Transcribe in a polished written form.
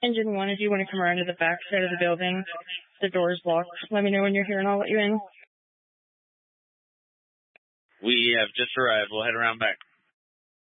Engine 1, if you want to come around to the back side of the building, the door's locked. Let me know when you're here and I'll let you in. We have just arrived. We'll head around back.